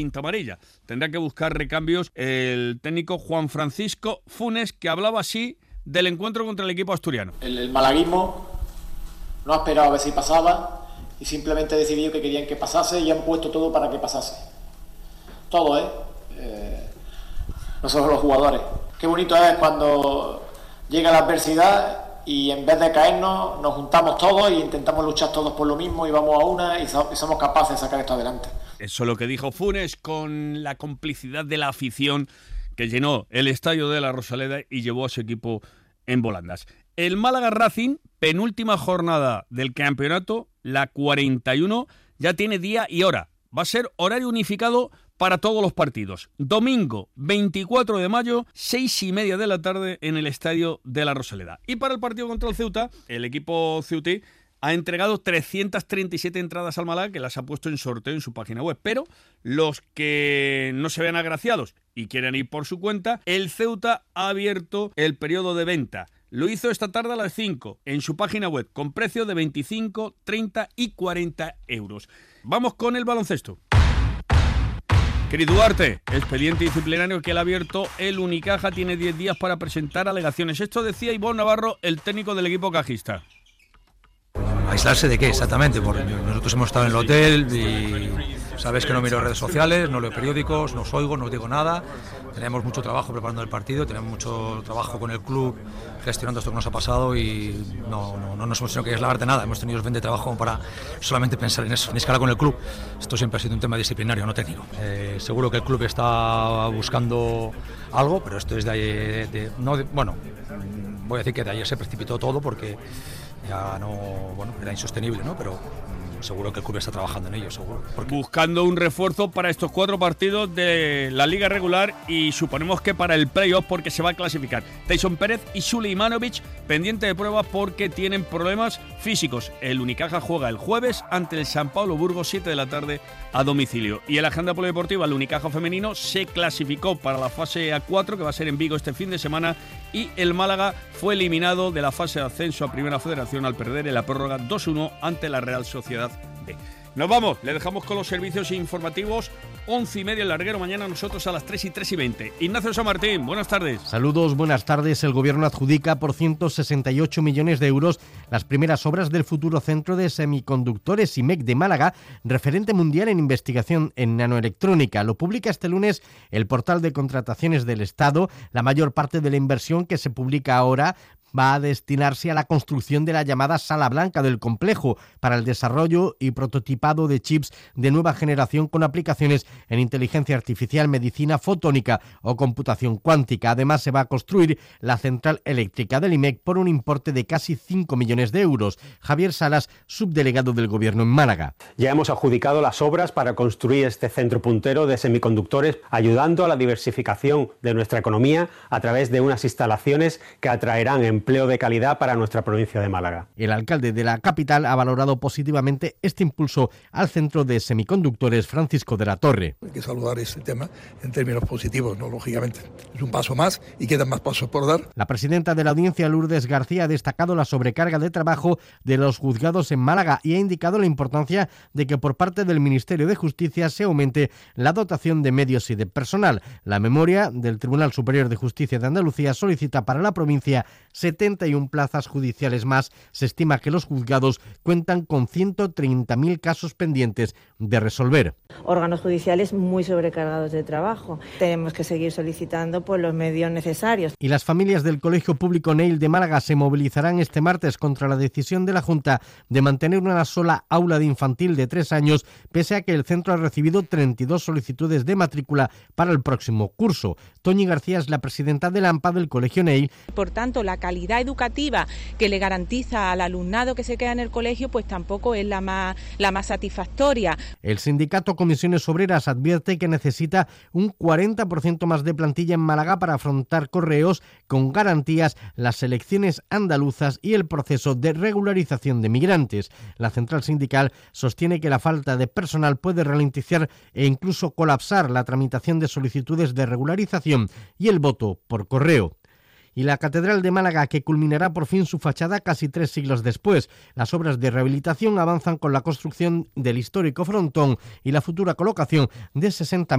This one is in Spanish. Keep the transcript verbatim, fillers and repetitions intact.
Quinta amarilla. Tendrá que buscar recambios el técnico Juan Francisco Funes, que hablaba así del encuentro contra el equipo asturiano. El, el malaguismo no ha esperado a ver si pasaba y simplemente ha decidido que querían que pasase y han puesto todo para que pasase. Todo, ¿eh? eh no solo los jugadores. Qué bonito es cuando llega la adversidad y en vez de caernos nos juntamos todos y intentamos luchar todos por lo mismo y vamos a una y, so- y somos capaces de sacar esto adelante. Eso es lo que dijo Funes, con la complicidad de la afición que llenó el estadio de la Rosaleda y llevó a su equipo en volandas. El Málaga Racing, penúltima jornada del campeonato, la cuarenta y uno, ya tiene día y hora. Va a ser horario unificado para todos los partidos. Domingo veinticuatro de mayo, seis y media de la tarde en el estadio de la Rosaleda. Y para el partido contra el Ceuta, el equipo ceutí ha entregado trescientas treinta y siete entradas al Málaga, que las ha puesto en sorteo en su página web. Pero los que no se vean agraciados y quieren ir por su cuenta, el Ceuta ha abierto el periodo de venta. Lo hizo esta tarde a las cinco en su página web, con precio de veinticinco, treinta y cuarenta euros. Vamos con el baloncesto. Cris Duarte, expediente disciplinario que le ha abierto el Unicaja, tiene diez días para presentar alegaciones. Esto decía Ivonne Navarro, el técnico del equipo cajista. ¿Aislarse de qué exactamente? Porque nosotros hemos estado en el hotel y sabes que no miro redes sociales, no leo periódicos, no os oigo, no os digo nada. Tenemos mucho trabajo preparando el partido, tenemos mucho trabajo con el club gestionando esto que nos ha pasado y no, no, no nos hemos tenido que aislar de nada. Hemos tenido suficiente trabajo para solamente pensar en eso, en escala con el club. Esto siempre ha sido un tema disciplinario, no técnico. Eh, seguro que el club está buscando algo, pero esto es de, de, de, no de, bueno, voy a decir que de ayer se precipitó todo porque ya no, bueno, era insostenible, ¿no? Pero mmm, seguro que el club está trabajando en ello, seguro. Porque... Buscando un refuerzo para estos cuatro partidos de la liga regular y suponemos que para el playoff, porque se va a clasificar Tyson Pérez y Suleimanovic, pendiente de pruebas porque tienen problemas físicos. El Unicaja juega el jueves ante el San Pablo Burgos, siete de la tarde a domicilio. Y en la agenda polideportiva, el Unicaja femenino se clasificó para la fase A cuatro, que va a ser en Vigo este fin de semana, y el Málaga fue eliminado de la fase de ascenso a Primera Federación al perder en la prórroga dos uno ante la Real Sociedad B. Nos vamos, le dejamos con los servicios informativos, once y media el larguero, mañana nosotros a las tres y tres y veinte. Ignacio San Martín, buenas tardes. Saludos, buenas tardes. El Gobierno adjudica por ciento sesenta y ocho millones de euros las primeras obras del futuro Centro de Semiconductores I M E C de Málaga, referente mundial en investigación en nanoelectrónica. Lo publica este lunes el portal de contrataciones del Estado. La mayor parte de la inversión que se publica ahora va a destinarse a la construcción de la llamada Sala Blanca del complejo para el desarrollo y prototipado de chips de nueva generación con aplicaciones en inteligencia artificial, medicina fotónica o computación cuántica. Además, se va a construir la central eléctrica del I M E C por un importe de casi cinco millones de euros. Javier Salas, subdelegado del Gobierno en Málaga. Ya hemos adjudicado las obras para construir este centro puntero de semiconductores, ayudando a la diversificación de nuestra economía a través de unas instalaciones que atraerán en empleo de calidad para nuestra provincia de Málaga. El alcalde de la capital ha valorado positivamente este impulso al centro de semiconductores, Francisco de la Torre. Hay que saludar este tema en términos positivos, ¿no? Lógicamente. Es un paso más y quedan más pasos por dar. La presidenta de la Audiencia, Lourdes García, ha destacado la sobrecarga de trabajo de los juzgados en Málaga y ha indicado la importancia de que por parte del Ministerio de Justicia se aumente la dotación de medios y de personal. La memoria del Tribunal Superior de Justicia de Andalucía solicita para la provincia setenta y una plazas judiciales más. Se estima que los juzgados cuentan con ciento treinta mil casos pendientes de resolver. Órganos judiciales muy sobrecargados de trabajo. Tenemos que seguir solicitando pues, los medios necesarios. Y las familias del Colegio Público Neil de Málaga se movilizarán este martes contra la decisión de la Junta de mantener una sola aula de infantil de tres años, pese a que el centro ha recibido treinta y dos solicitudes de matrícula para el próximo curso. Toñi García es la presidenta del AMPA del Colegio Neil. Por tanto, la calidad educativa que le garantiza al alumnado que se queda en el colegio, pues tampoco es la más, la más satisfactoria. El sindicato Comisiones Obreras advierte que necesita un cuarenta por ciento más de plantilla en Málaga para afrontar Correos con garantías, las elecciones andaluzas y el proceso de regularización de migrantes. La central sindical sostiene que la falta de personal puede ralentizar e incluso colapsar la tramitación de solicitudes de regularización y el voto por correo. y la Catedral de Málaga, que culminará por fin su fachada casi tres siglos después. Las obras de rehabilitación avanzan con la construcción del histórico frontón y la futura colocación de sesenta